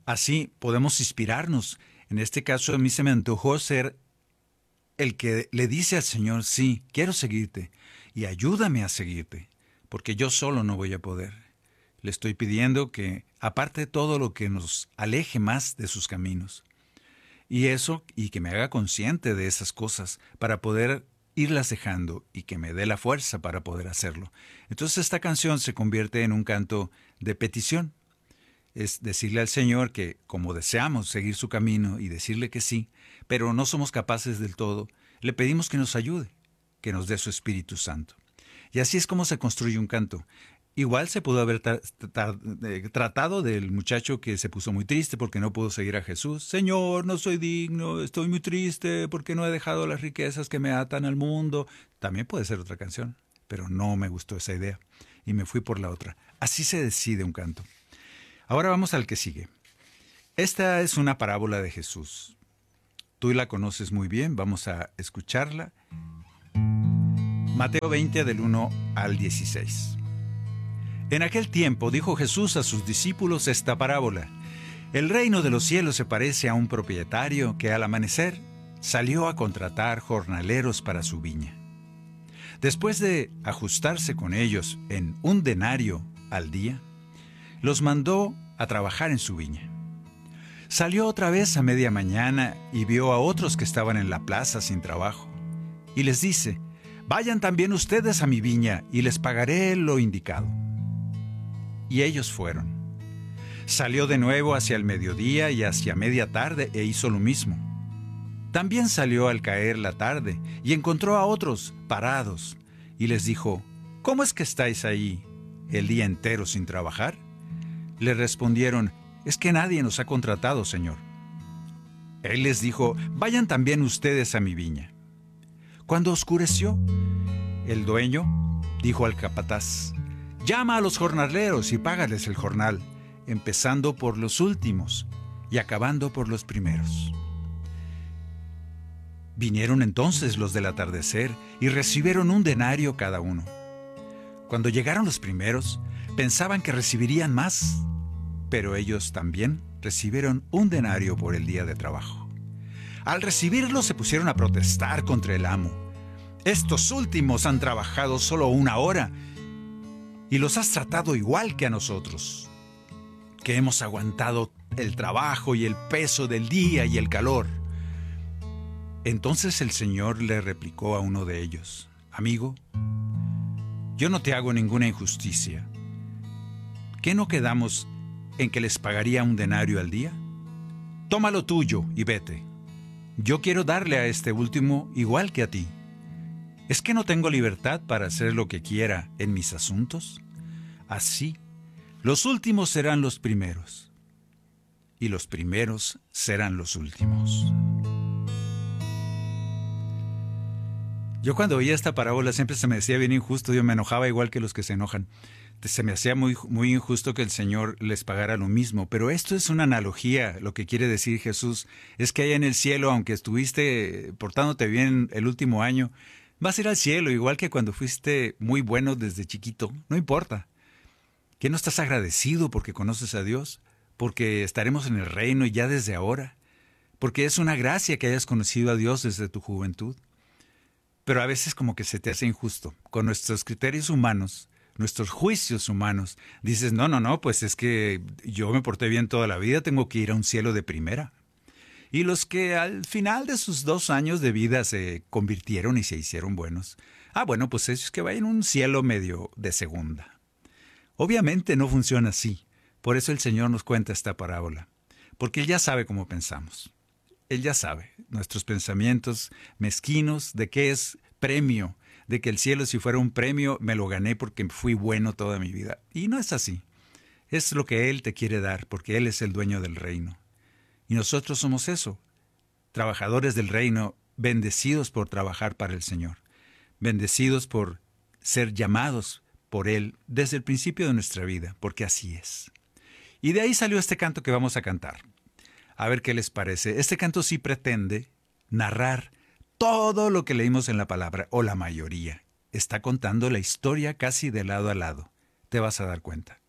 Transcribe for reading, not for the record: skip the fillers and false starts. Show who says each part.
Speaker 1: Así podemos inspirarnos. En este caso a mí se me antojó ser el que le dice al Señor, sí, quiero seguirte y ayúdame a seguirte, porque yo solo no voy a poder. Le estoy pidiendo que aparte todo lo que nos aleje más de sus caminos. Y que me haga consciente de esas cosas para poder irlas dejando y que me dé la fuerza para poder hacerlo. Entonces esta canción se convierte en un canto de petición. Es decirle al Señor que como deseamos seguir su camino y decirle que sí, pero no somos capaces del todo, le pedimos que nos ayude, que nos dé su Espíritu Santo. Y así es como se construye un canto. Igual se pudo haber tratado del muchacho que se puso muy triste porque no pudo seguir a Jesús. Señor, no soy digno, estoy muy triste porque no he dejado las riquezas que me atan al mundo. También puede ser otra canción, pero no me gustó esa idea y me fui por la otra. Así se decide un canto. Ahora vamos al que sigue. Esta es una parábola de Jesús. Tú la conoces muy bien, vamos a escucharla. Mateo 20 del 1 al 16. En aquel tiempo dijo Jesús a sus discípulos esta parábola. El reino de los cielos se parece a un propietario que al amanecer salió a contratar jornaleros para su viña. Después de ajustarse con ellos en 1 denario al día, los mandó a trabajar en su viña. Salió otra vez a media mañana y vio a otros que estaban en la plaza sin trabajo. Y les dice, vayan también ustedes a mi viña y les pagaré lo indicado. Y ellos fueron. Salió de nuevo hacia el mediodía y hacia media tarde e hizo lo mismo. También salió al caer la tarde y encontró a otros parados y les dijo, ¿cómo es que estáis ahí el día entero sin trabajar? Le respondieron, es que nadie nos ha contratado, Señor. Él les dijo, vayan también ustedes a mi viña. Cuando oscureció, el dueño dijo al capataz, llama a los jornaleros y págales el jornal, empezando por los últimos y acabando por los primeros. Vinieron entonces los del atardecer y recibieron 1 denario cada uno. Cuando llegaron los primeros, pensaban que recibirían más, pero ellos también recibieron 1 denario por el día de trabajo. Al recibirlo se pusieron a protestar contra el amo. Estos últimos han trabajado solo 1 hora y los has tratado igual que a nosotros, que hemos aguantado el trabajo y el peso del día y el calor. Entonces el Señor le replicó a uno de ellos, amigo, yo no te hago ninguna injusticia. ¿Qué no quedamos en que les pagaría 1 denario al día? Toma lo tuyo y vete. Yo quiero darle a este último igual que a ti. ¿Es que no tengo libertad para hacer lo que quiera en mis asuntos? Así, los últimos serán los primeros, y los primeros serán los últimos. Yo cuando oía esta parábola siempre se me decía bien injusto, yo me enojaba igual que los que se enojan. Se me hacía muy injusto que el Señor les pagara lo mismo, pero esto es una analogía. Lo que quiere decir Jesús es que allá en el cielo, aunque estuviste portándote bien el último año, vas a ir al cielo igual que cuando fuiste muy bueno desde chiquito, no importa. ¿Que no estás agradecido porque conoces a Dios? Porque estaremos en el reino ya desde ahora, porque es una gracia que hayas conocido a Dios desde tu juventud. Pero a veces como que se te hace injusto. Con nuestros criterios humanos, nuestros juicios humanos, dices, no, pues es que yo me porté bien toda la vida, tengo que ir a un cielo de primera. Y los que al final de sus 2 años de vida se convirtieron y se hicieron buenos, bueno, pues ellos que vayan a un cielo medio de segunda. Obviamente no funciona así. Por eso el Señor nos cuenta esta parábola. Porque Él ya sabe cómo pensamos. Él ya sabe nuestros pensamientos mezquinos de qué es premio, de que el cielo si fuera un premio me lo gané porque fui bueno toda mi vida. Y no es así. Es lo que Él te quiere dar porque Él es el dueño del reino. Y nosotros somos eso, trabajadores del reino, bendecidos por trabajar para el Señor, bendecidos por ser llamados por Él desde el principio de nuestra vida, porque así es. Y de ahí salió este canto que vamos a cantar. A ver qué les parece. Este canto sí pretende narrar todo lo que leímos en la palabra, o la mayoría. Está contando la historia casi de lado a lado. Te vas a dar cuenta.